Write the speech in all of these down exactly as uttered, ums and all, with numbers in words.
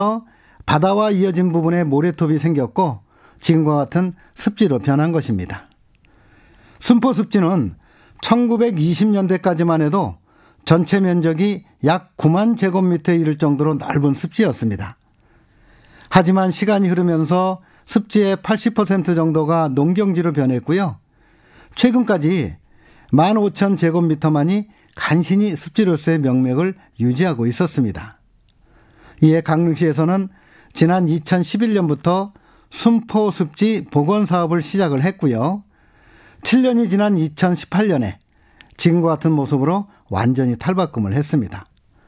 바다와 이어진 부분에 모래톱이 생겼고 지금과 같은 습지로 변한 것입니다. 순포 습지는 천구백이십 년대까지만 해도 전체 면적이 약 구만 제곱미터에 이를 정도로 넓은 습지였습니다. 하지만 시간이 흐르면서 습지의 팔십 퍼센트 정도가 농경지로 변했고요. 최근까지 만 오천 제곱미터만이 간신히 습지로서의 명맥을 유지하고 있었습니다. 이에 강릉시에서는 지난 이천십일 년부터 순포 습지 복원 사업을 시작을 했고요. 칠 년이 지난 이천십팔 년에 지금과 같은 모습으로 완전히 탈바꿈을 했습니다.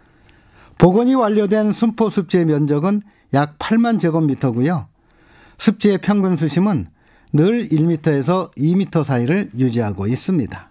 복원이 완료된 순포 습지의 면적은 약 팔만 제곱미터고요. 습지의 평균 수심은 늘 일 미터에서 이 미터 사이를 유지하고 있습니다.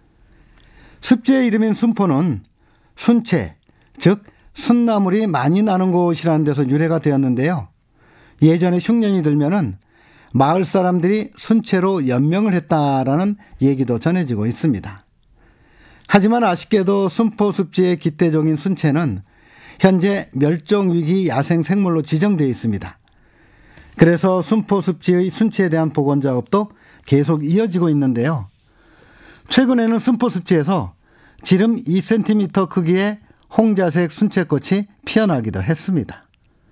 습지의 이름인 순포는 순채, 즉 순나물이 많이 나는 곳이라는 데서 유래가 되었는데요. 예전에 흉년이 들면은 마을 사람들이 순채로 연명을 했다라는 얘기도 전해지고 있습니다. 하지만 아쉽게도 순포 습지의 기대종인 순채는 현재 멸종위기 야생생물로 지정되어 있습니다. 그래서 순포 습지의 순채에 대한 복원 작업도 계속 이어지고 있는데요. 최근에는 순포 습지에서 지름 이 센티미터 크기의 홍자색 순채꽃이 피어나기도 했습니다.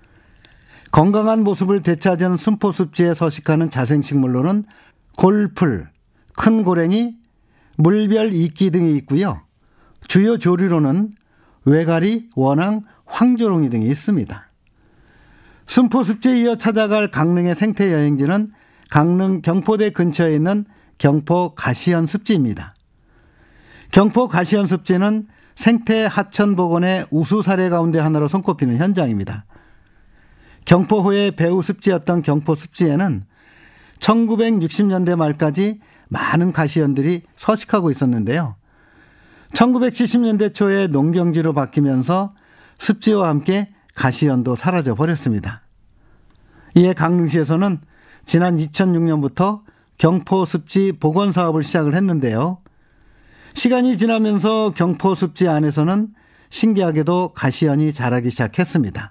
건강한 모습을 되찾은 순포 습지에 서식하는 자생식물로는 골풀, 큰 고랭이, 물별 이끼 등이 있고요. 주요 조류로는 외가리, 원앙, 황조롱이 등이 있습니다. 순포 습지에 이어 찾아갈 강릉의 생태 여행지는 강릉 경포대 근처에 있는 경포 가시현 습지입니다. 경포 가시현 습지는 생태 하천 복원의 우수 사례 가운데 하나로 손꼽히는 현장입니다. 경포호의 배후 습지였던 경포 습지에는 천구백육십 년대 말까지 많은 가시현들이 서식하고 있었는데요. 천구백칠십 년대 초에 농경지로 바뀌면서 습지와 함께 가시현도 사라져 버렸습니다. 이에 강릉시에서는 지난 이천육 년부터 경포 습지 복원 사업을 시작을 했는데요. 시간이 지나면서 경포 습지 안에서는 신기하게도 가시현이 자라기 시작했습니다.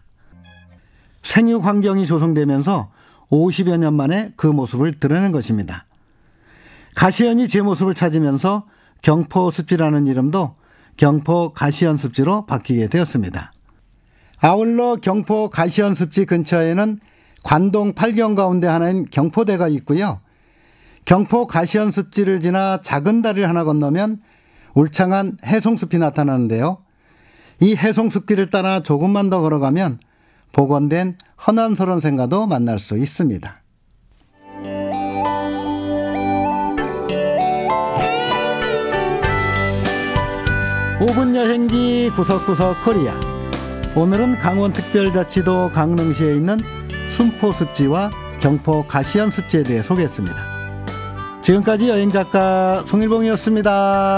생육 환경이 조성되면서 오십여 년 만에 그 모습을 드러낸 것입니다. 가시현이 제 모습을 찾으면서 경포 습지라는 이름도 경포 가시현 습지로 바뀌게 되었습니다. 아울러 경포 가시현 습지 근처에는 관동 팔 경 가운데 하나인 경포대가 있고요. 경포 가시현 습지를 지나 작은 다리를 하나 건너면 울창한 해송숲이 나타나는데요. 이 해송숲길을 따라 조금만 더 걸어가면 복원된 허난설원생과도 만날 수 있습니다. 오 분 여행기 구석구석 코리아. 오늘은 강원특별자치도 강릉시에 있는 순포 습지와 경포 가시현 습지에 대해 소개했습니다. 지금까지 여행작가 송일봉이었습니다.